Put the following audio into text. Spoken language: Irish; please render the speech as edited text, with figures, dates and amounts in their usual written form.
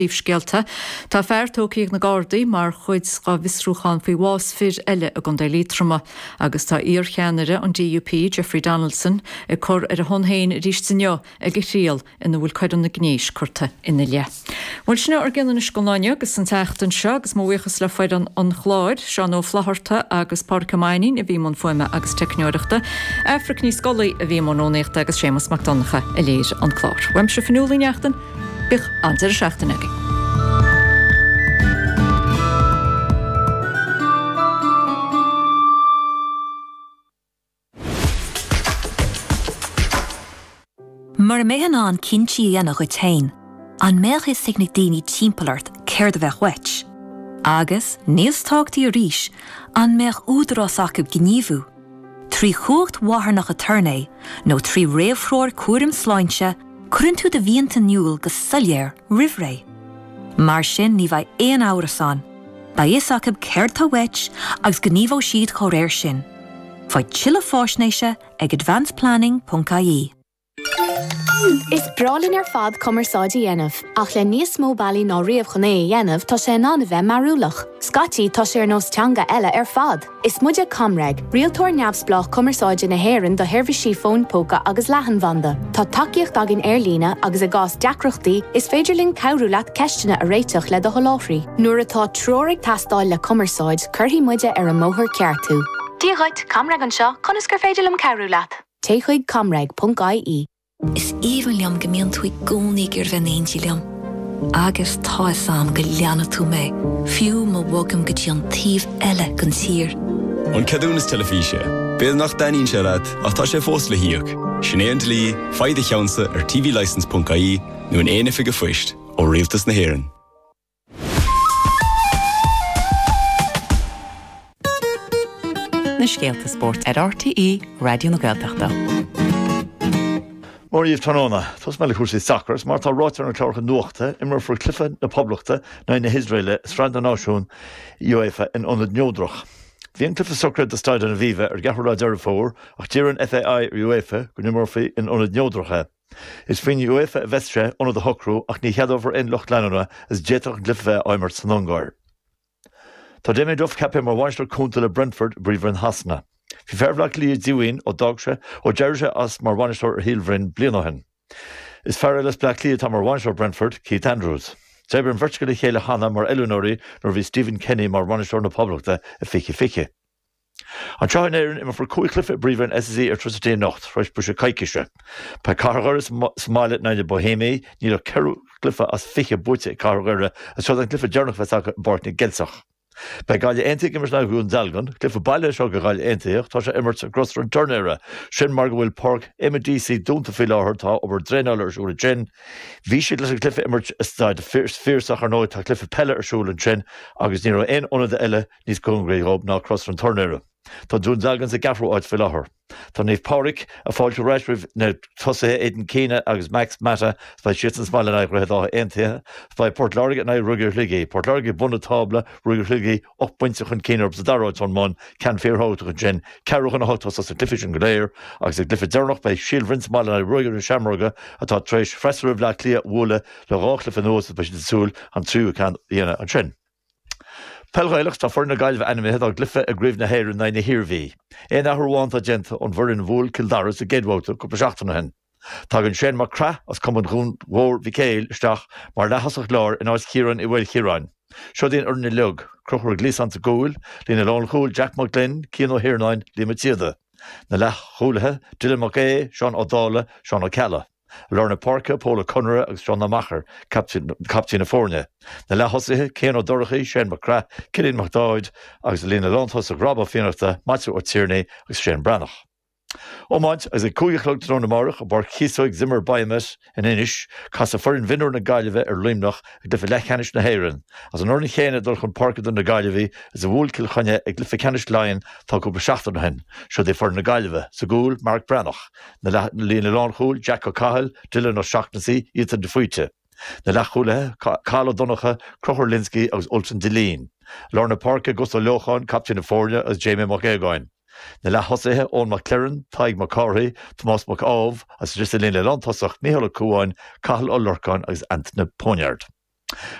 Skealta. Tá fearrtócaíoch na Gardaí mar chuid gá visrúchan faoi bhás fir eile a gundé lítrama agus tá íorcheanare an DUP Jeffrey Donaldson a chur ar a honhéin rístineo ag rial ina bhfuil chuidan na gnéis curta ina le. Bhfuil sinna ar gceanna na scoláine agus an teachtain seo agus móhuichas le foiid an chláir seán ó Flaharta agus Parca Mainin a bhí man foiime agus teicneoireachta Afric ní scolaí a bhí mónéachta agus Séamus MacDonagha a léir an chláir. Weim se fanúlaíneachtain Bich antar a seachtainnig. Mar méhan an cinsi dhéanach go tain, an méach is signig daoine timpplaart céir de bheith wet. Agus, níos táchtaí a ríis, an méach údarás acu gníomhú. Trí chuacht watharnach a turné, nó trí réamhróir cuairim sláinte, Current tú de bhíonta nniuil go saléir rihré. Mar sin ní bheith éon áras an, ba is acab céir tá wet agus gníomh siad choréir sin. Fáid chilla fásnéise ag advanceplanning.ie. Is brálinn ar fad cumarsáidí dhéanamh, ach le níos mó bailí ná riamh chuné dhéanamh tá sé ná bheith marúlach. Scatí tá sé ar nós teanga eile ar fad. Is muide Comreg, rialtóir neamhsplach cumarsáide na hÉireann do Hirvisí Phone Póca agus Leathanbhanda. Tá takeíocht agin airlína agus a gás deacreachtaí is féidirlinn cabhrúlaat ceistena a réiteach le do sholáthraí. Nuair atá tróraigh tastáil le cumarsáid, chuirtí muide ar an móthir ceartú. Díaghaid Comreg an seo conas gur féidirlim cabhrúlaat. Téchuig comreg.ie. Is even liam gemeen tui goni gur veneenji liam. Agus tá sam go leanna tú mé, fiú má bhagam go dtí an tíomh eile gan tír. An cadúnas telefíse, béad nach daín se rad ach tá sé fós le hiíoch. Sinnéant lí, faide cheansa ar tvlicense.ie nó an éana fi go fuist ó rialtas na hÉireann. Na Scéalta Sport ar RTE, Radio na Gaeltachta. Móríomh tróna, tos me le chuasaí sacras, mar tá ráitear an clárcha nuachta, imar for clifa na poblachta na Israele, strand an náisiún UEFA in onad neodroch. Bhíon clifa sacra de staid an bhíve ar gahar deir fór, ach tíran FAI ar UEFA go nimorfaí in onad neodrocha. Is fin UEFA a vestre onad a hocrú ach ní cheadóver in Loch Lannana as jetach glyfa aimart san Ongar. Tá déimi dofh capim mar bhainstear cúnta le Brentford bríomhar an hasna. Fi ferbhlach lí díhain ó dagse ó deirse as mar bhainstear ar hílbhrin blianahan. Is fearr les blach lí tá mar bhainstear Brentford Keith Andrews. Deibir an virtually chéile hana mar Eleanori nor bhí Stephen Kenny mar bhainstear na poblachta a fiche. An treáin éireann imar for cúig clifa bríomhar an SSE ar trasatí nocht reis bu se caiiciise. Pa cargaras smáile na de Bohémé ní le ceirú clifa as fiche búte cargara as seo an clifa dearnach bheitach bartna gelsach. Bei gáile éintigh immers ná gún dalgan, clifa baile seo go gáile éintigh, tá sé immert grosar an turnéire, sin mar go bhfuil park MDC dúnta fi láthir tá obair dréáil ar siúla gin. Bhí siad leis an clifa immert istáid fíorsach ar nóid tá clifa pelle ar siúla gin, agus ní raibh aon ionad eile níos congréigh ná grosar an turnéire. Tá dún dalgan sa gafrú áid fi láthair. Tá níomh páric a fáilte réisrih na tosathe Aidan Keane agus Max Mata fá sian smáile na réad á aontaithe, fá Port Larga na rugur ligé. Port Larga buna tábla rugur ligé 8 pointe chun Keane ar sa daráid an món can fearthóta chun gin, cearú chun hátá sa clifisin go léir, agus a glyfa dearnach bei sílbhrin smáile na rugur an seamraga atá tréis freistar bhla clia bhla le ráchla fan nósa bei sin súl an trú can dhéana an sin. Pelghaileach tá forna gailbh animithe a glyfa a gríomh na hÉireann na hirhí. Éon ahurháint a genta an bhurin bhúil kildaras a géadhóta go seachtainna hen. Tá an sin mar cra as cum an gún mhór bhicéil isteach mar lehasach lár in áis chiaran I bhfuil chiaráin. Seo dín ar na lug, cruchar glísan sa gúil, lína lán chúil Jack McGlynn, Cian O'Hirnain, Lima Tíada. Na lech chúlathe, Dylan McGay, Sean O'Dála, Sean O'Calla. Lorna Parker, Paula Conra agus Sean Macher, captain na fórne. Na lehosithe, Cian O'Dorachaí, Shane McCrath, Cillian McDowd agus lína lántas a grabba fianachta, Matthew O'Tierney agus Shane Branach. Ómáint as a cúigechlog drón amárach a bar chiasoig Zimmer Baiamis in inis, cas a forin vinúr na gaiileheh ar luimnach ag glyfa lechanis na hÉireann. As an orna chéine dul chun parkad na gaiilehí is a bhúil cilchonne ag glyfa canis lein tá go beseachtar na hen, seo dé forin na gaiileheh, sa gúil Mark Branach, na lína lán chúil Jack O'Cahill, Dylan O'Shaughnessy, Ethan de Fuite. Na lech chúlathe, Carl O'Donoghue, Crochar Linsky agus Ultan Deline. Lorna Parker, Gustav Lochan, captain na fórne as Jamie McGeogáin. Na lehosithe Owen McLaren, Taig McCarthy, Tomás McAuv, as just lína lántasach Micheál Cúáin, Cathal O'Lurcan agus Anthony Poniard.